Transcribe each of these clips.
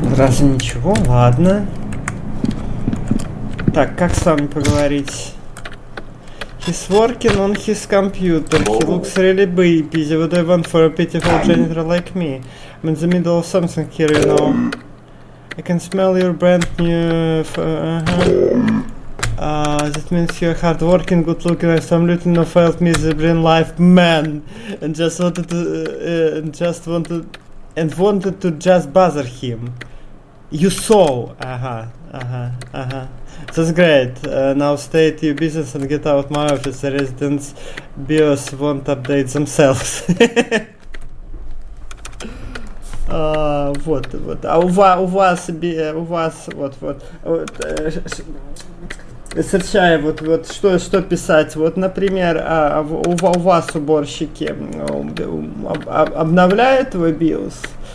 Разве ничего? Ладно. Так, как с вами поговорить? He's working on his computer. He looks really busy. What do I want for a pitiful janitor like me? I'm in the middle of something here, you know. I can smell your brand new... that means you're hardworking, good looking, and some little no failed miserable in life, man. And just wanted to just bother him. You saw. That's great. Now stay at your business and get out my office. The residents' BIOS won't update themselves. Вот. А у вас, Серчай, вот что писать. Вот, например, у вас уборщики обновляют твой BIOS?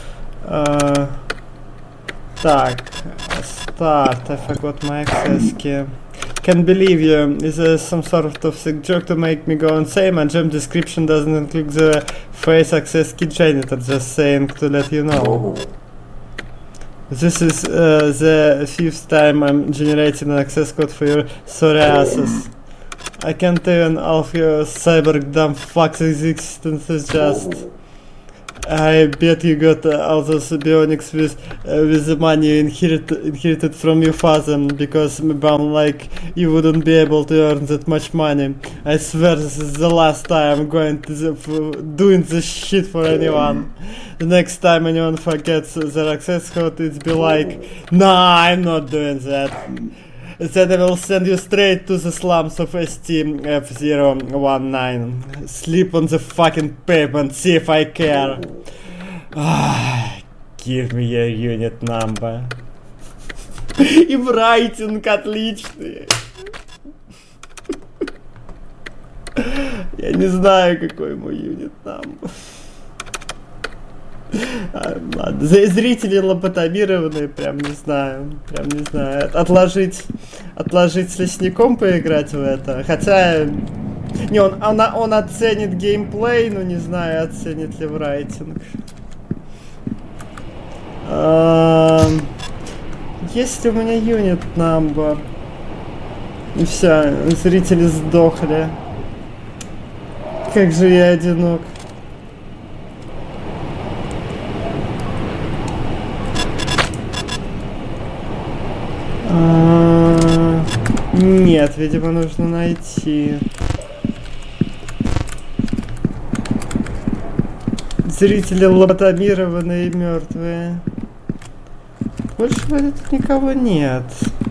Так, start, I forgot my access key. Can't believe you. Is there some sort of sick joke to make me go insane? My job description doesn't include the phrase access key janitor, just saying to let you know. This is the 5th time I'm generating an access code for your sorry asses. I can't even of your cyber dumb fuck's existence is just... I bet you got all those bionics with the money you inherited from your father, because I'm like you wouldn't be able to earn that much money. I swear this is the last time I'm going to doing this shit for anyone. The next time anyone forgets their access code, it's be like, nah, I'm not doing that. Then I will send you straight to the slums of STF019. Sleep on the fucking pavement, see if I care. Give me your unit number. И в райтинг отличный. Я не знаю, какой мой юнит number. Ладно, зрители лоботомированные, прям не знаю. Отложить с лесником поиграть в это. Хотя, не, он оценит геймплей, но не знаю, оценит ли в рейтинг. Есть у меня юнит number. И все, зрители сдохли. Как же я одинок. Нет, видимо, нужно найти. Зрители лоботомированные и мертвые. Больше вроде тут никого нет.